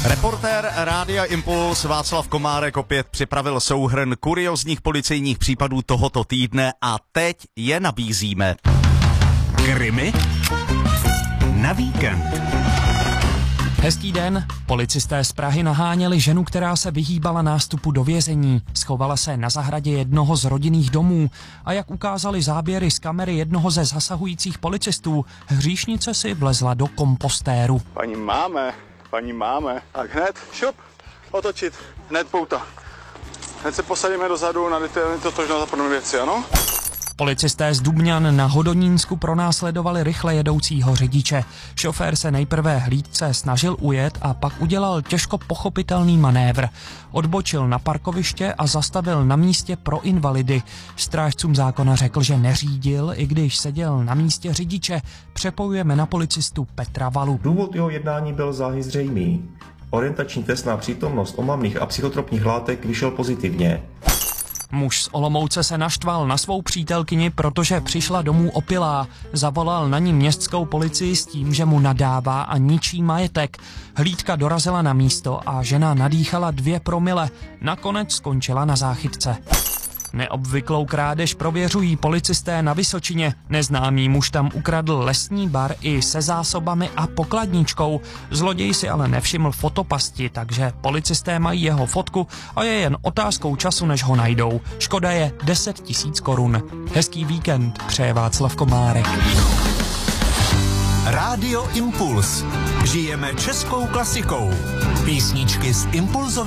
Reportér Rádia Impuls Václav Komárek opět připravil souhrn kuriózních policejních případů tohoto týdne a teď je nabízíme. Krimi na víkend. Hezký den. Policisté z Prahy naháněli ženu, která se vyhýbala nástupu do vězení. Schovala se na zahradě jednoho z rodinných domů a jak ukázali záběry z kamery jednoho ze zasahujících policistů, hříšnice si vlezla do kompostéru. Paní máme. Tak hned, šup, otočit, hned pouta. Hned se posadíme dozadu, nadejte totožnost za podobné věci, ano? Policisté z Dubňan na Hodonínsku pronásledovali rychle jedoucího řidiče. Šofér se nejprve hlídce snažil ujet a pak udělal těžko pochopitelný manévr. Odbočil na parkoviště a zastavil na místě pro invalidy. Strážcům zákona řekl, že neřídil, i když seděl na místě řidiče. Přepojujeme na policistu Petra Valu. Důvod jeho jednání byl záhy zřejmý. Orientační test na přítomnost omamných a psychotropních látek vyšel pozitivně. Muž z Olomouce se naštval na svou přítelkyni, protože přišla domů opilá. Zavolal na ní městskou policii s tím, že mu nadává a ničí majetek. Hlídka dorazila na místo a žena nadýchala 2 promile. Nakonec skončila na záchytce. Neobvyklou krádež prověřují policisté na Vysočině. Neznámý muž tam ukradl lesní bar i se zásobami a pokladničkou. Zloděj si ale nevšiml fotopasti, takže policisté mají jeho fotku a je jen otázkou času, než ho najdou. Škoda je 10 000 korun. Hezký víkend přeje Václav Komárek. Rádio Impuls. Žijeme českou klasikou. Písničky z Impulzových